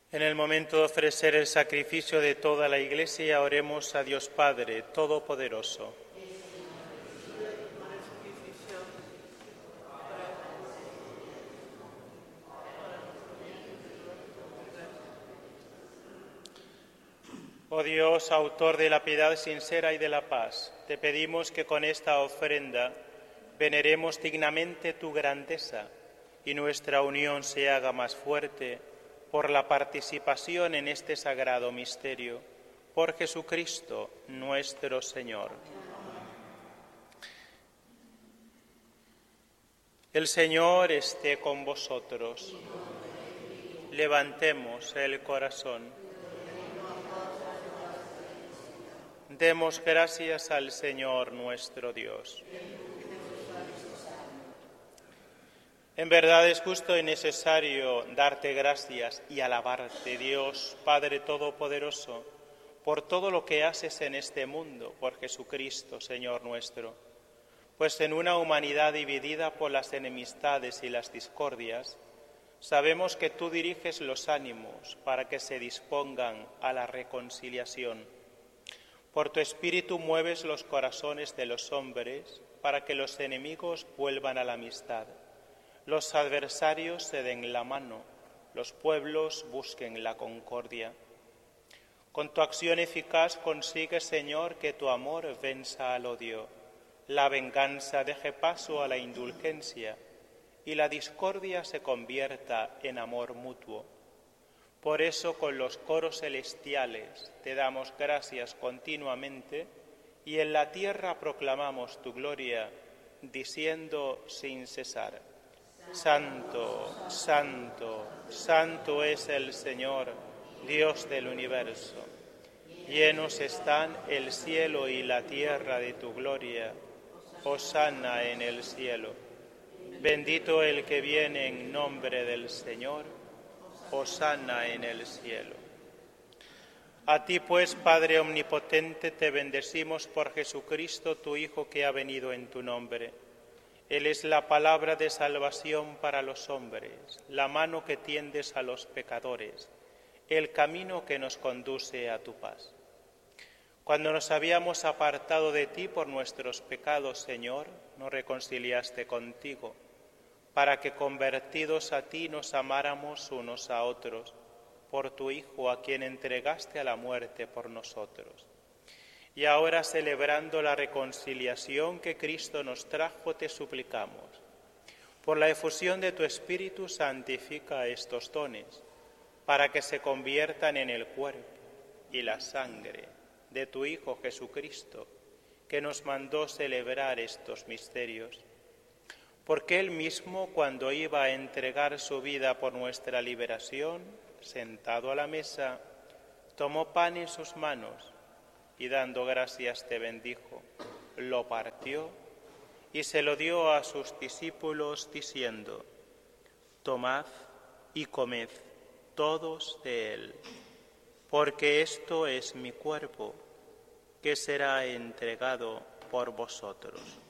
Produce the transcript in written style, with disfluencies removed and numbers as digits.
En el momento de ofrecer el sacrificio de toda la Iglesia, oremos a Dios Padre Todopoderoso. Oh Dios, autor de la piedad sincera y de la paz, te pedimos que con esta ofrenda veneremos dignamente tu grandeza y nuestra unión se haga más fuerte por la participación en este sagrado misterio, por Jesucristo nuestro Señor. El Señor esté con vosotros. Levantemos el corazón. Demos gracias al Señor nuestro Dios. En verdad es justo y necesario darte gracias y alabarte, Dios, Padre Todopoderoso, por todo lo que haces en este mundo, por Jesucristo, Señor nuestro. Pues en una humanidad dividida por las enemistades y las discordias, sabemos que tú diriges los ánimos para que se dispongan a la reconciliación. Por tu Espíritu mueves los corazones de los hombres para que los enemigos vuelvan a la amistad. Los adversarios se den la mano, los pueblos busquen la concordia. Con tu acción eficaz consigue, Señor, que tu amor venza al odio, la venganza deje paso a la indulgencia y la discordia se convierta en amor mutuo. Por eso, con los coros celestiales te damos gracias continuamente y en la tierra proclamamos tu gloria, diciendo sin cesar: Santo, santo, santo es el Señor, Dios del universo. Llenos están el cielo y la tierra de tu gloria. Hosana en el cielo. Bendito el que viene en nombre del Señor. Hosana en el cielo. A ti, pues, Padre omnipotente, te bendecimos por Jesucristo, tu Hijo, que ha venido en tu nombre. Él es la palabra de salvación para los hombres, la mano que tiendes a los pecadores, el camino que nos conduce a tu paz. Cuando nos habíamos apartado de ti por nuestros pecados, Señor, nos reconciliaste contigo, para que convertidos a ti nos amáramos unos a otros, por tu Hijo, a quien entregaste a la muerte por nosotros. Y ahora, celebrando la reconciliación que Cristo nos trajo, te suplicamos, por la efusión de tu Espíritu, santifica estos dones, para que se conviertan en el cuerpo y la sangre de tu Hijo Jesucristo, que nos mandó celebrar estos misterios. Porque Él mismo, cuando iba a entregar su vida por nuestra liberación, sentado a la mesa, tomó pan en sus manos y dando gracias te bendijo, lo partió y se lo dio a sus discípulos diciendo: Tomad y comed todos de él, porque esto es mi cuerpo, que será entregado por vosotros.